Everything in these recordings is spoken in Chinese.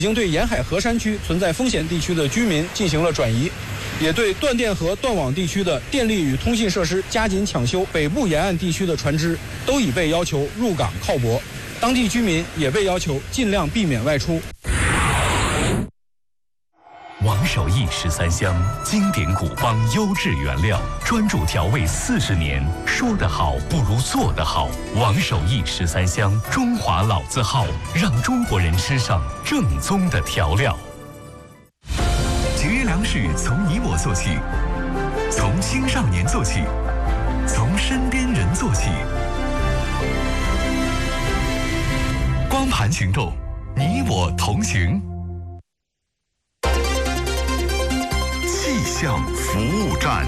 已经对沿海河山区存在风险地区的居民进行了转移，也对断电和断网地区的电力与通信设施加紧抢修。北部沿岸地区的船只都已被要求入港靠泊，当地居民也被要求尽量避免外出。 王守义13香，经典古方，优质原料，专注调味40年。说得好不如做得好。王守义13香，中华老字号，让中国人吃上正宗的调料。节约粮食从你我做起，从青少年做起，从身边人做起。光盘行动，你我同行。气象服务站。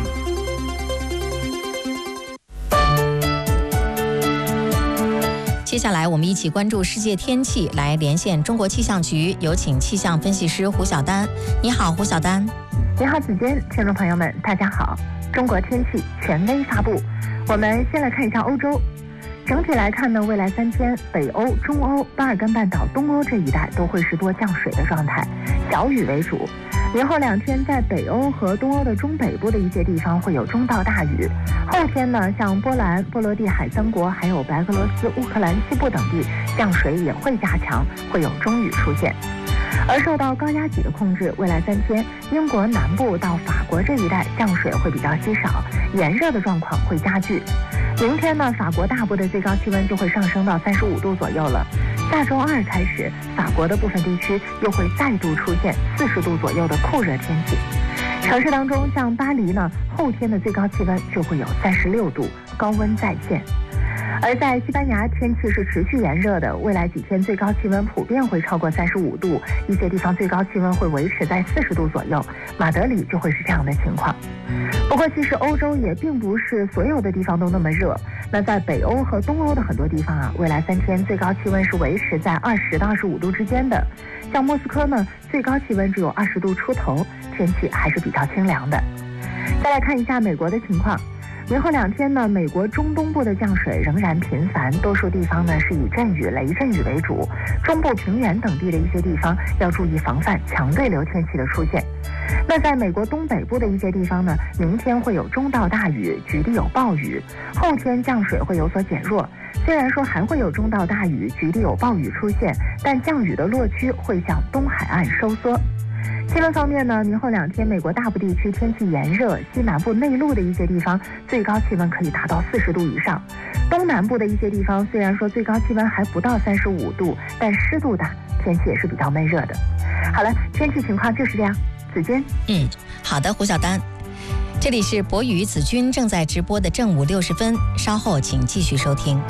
接下来我们一起关注世界天气，来连线中国气象局，有请气象分析师胡晓丹。你好，胡晓丹。 你好，子娟，听众朋友们，大家好。中国天气权威发布，我们先来看一下欧洲。整体来看呢，未来3天，北欧、中欧、巴尔干半岛、东欧这一带都会是多降水的状态，小雨为主。明后2天，在北欧和东欧的中北部的一些地方会有中到大雨。后天呢，像波兰、波罗的海3国，还有白俄罗斯、乌克兰西部等地，降水也会加强，会有中雨出现。而受到高压脊的控制，未来3天，英国南部到法国这一带降水会比较稀少，炎热的状况会加剧。明天呢，法国大部的最高气温就会上升到35度左右了。下周2开始，法国的部分地区又会再度出现40度左右的酷热天气。城市当中，像巴黎呢，后天的最高气温就会有36度，高温再现。而在西班牙，天气是持续炎热的，未来几天最高气温普遍会超过35度，一些地方最高气温会维持在40度左右，马德里就会是这样的情况。不过其实欧洲也并不是所有的地方都那么热，那在北欧和东欧的很多地方未来3天最高气温是维持在20到25度之间的，像莫斯科呢，最高气温只有20度出头，天气还是比较清凉的。再来看一下美国的情况。明后2天呢，美国中东部的降水仍然频繁，多数地方呢是以阵雨、雷阵雨为主，中部平原等地的一些地方要注意防范强对流天气的出现。那在美国东北部的一些地方呢，明天会有中到大雨，局地有暴雨，后天降水会有所减弱。虽然说还会有中到大雨，局地有暴雨出现，但降雨的落区会向东海岸收缩。气温方面呢，明后2天，美国大部地区天气炎热，西南部内陆的一些地方最高气温可以达到40度以上。东南部的一些地方虽然说最高气温还不到35度，但湿度大，天气也是比较闷热的。好了，天气情况就是这样。子君， 好的，胡晓丹。这里是博宇子君正在直播的正午60分，稍后请继续收听。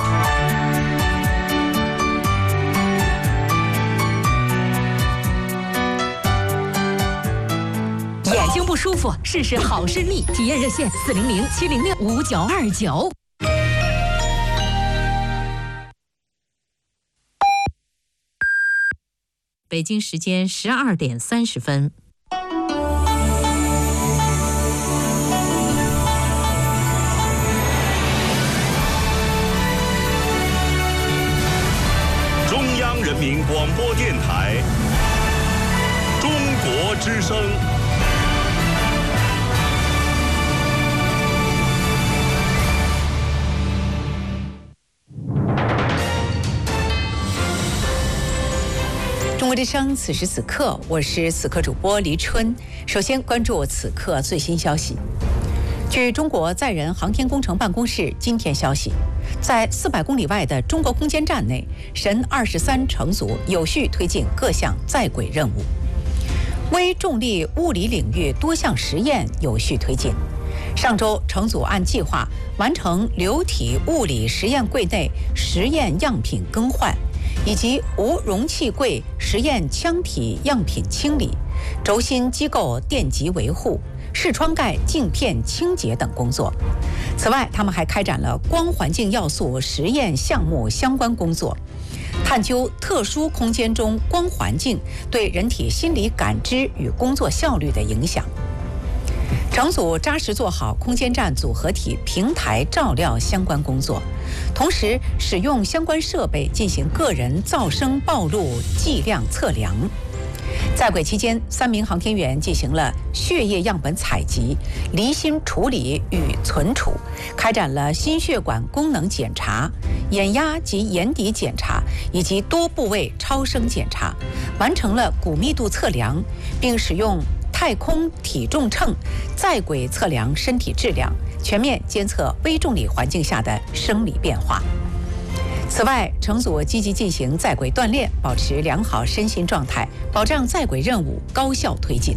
眼睛不舒服，试试好视力，体验热线400-706-5929。北京时间12点30分。 中央人民广播电台，中国之声。 中国之声，此时此刻，我是此刻主播黎春。首先关注此刻最新消息。据中国载人航天工程办公室今天消息，在400公里外的中国空间站内，神23乘组有序推进各项在轨任务。微重力物理领域多项实验有序推进。上周，乘组按计划完成流体物理实验柜内实验样品更换，以及无容器柜实验腔体样品清理、轴心机构电极维护、视窗盖镜片清洁等工作。此外，他们还开展了光环境要素实验项目相关工作，探究特殊空间中光环境对人体心理感知与工作效率的影响。乘组扎实做好空间站组合体平台照料相关工作，同时使用相关设备进行个人噪声暴露计量测量。 在轨期间，3名航天员进行了血液样本采集、离心处理与存储，开展了心血管功能检查、眼压及眼底检查以及多部位超声检查，完成了骨密度测量，并使用太空体重秤在轨测量身体质量，全面监测微重力环境下的生理变化。此外，乘组积极进行在轨锻炼，保持良好身心状态，保障在轨任务高效推进。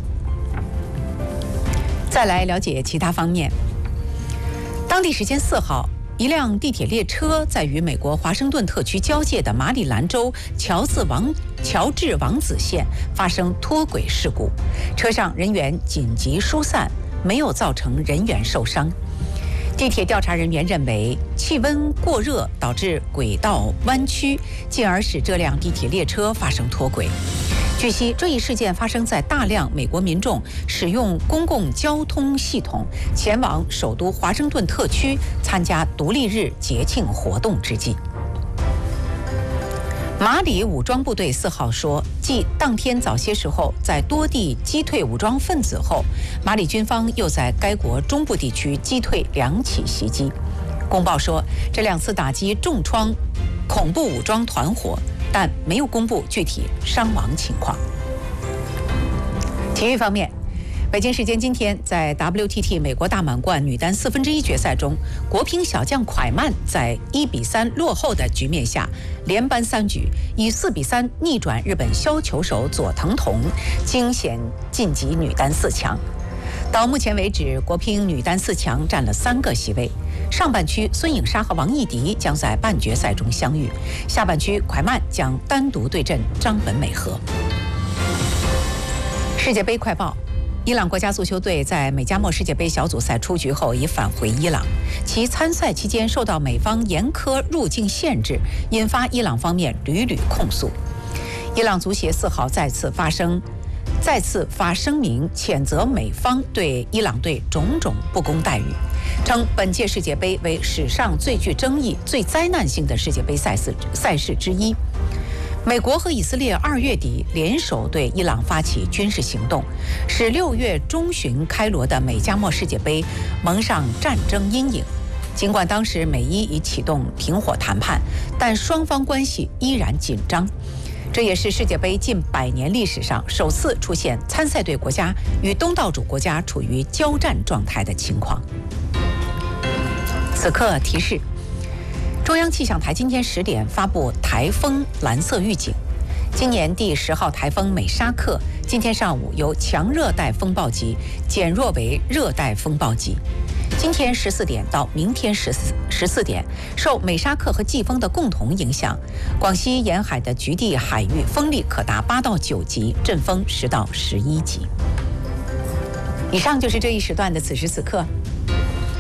再来了解其他方面。当地时间4号，一辆地铁列车在与美国华盛顿特区交界的马里兰州乔治王子县发生脱轨事故，车上人员紧急疏散，没有造成人员受伤。地铁调查人员认为，气温过热导致轨道弯曲，进而使这辆地铁列车发生脱轨。据悉，这一事件发生在大量美国民众使用公共交通系统前往首都华盛顿特区参加独立日节庆活动之际。马里武装部队4号说，继当天早些时候在多地击退武装分子后，马里军方又在该国中部地区击退2起袭击。公报说，这2次打击重创恐怖武装团伙，但没有公布具体伤亡情况。体育方面，北京时间今天，在 WTT 美国大满贯女单1/4决赛中，国乒小将蒯曼在1-3落后的局面下，连扳3局，以4-3逆转日本削球手佐藤瞳，惊险晋级女单4强。到目前为止，国乒女单4强占了3个席位。上半区孙颖莎和王艺迪将在半决赛中相遇，下半区蒯曼将单独对阵张本美和。世界杯快报：伊朗国家足球队在美加墨世界杯小组赛出局后已返回伊朗，其参赛期间受到美方严苛入境限制，引发伊朗方面屡屡控诉。伊朗足协4号再次发声明，谴责美方对伊朗队种种不公待遇，称本届世界杯为史上最具争议、最灾难性的世界杯赛事之一。美国和以色列2月底联手对伊朗发起军事行动，使6月中旬开锣的美加墨世界杯蒙上战争阴影。尽管当时美伊已启动停火谈判，但双方关系依然紧张。这也是世界杯近100年历史上首次出现参赛队国家与东道主国家处于交战状态的情况。此刻提示：中央气象台今天10点发布台风蓝色预警。今年第10号台风美沙克今天上午由强热带风暴级减弱为热带风暴级。今天14点到明天14点，受美沙克和季风的共同影响，广西沿海的局地海域风力可达8到9级，阵风10到11级。以上就是这一时段的此时此刻。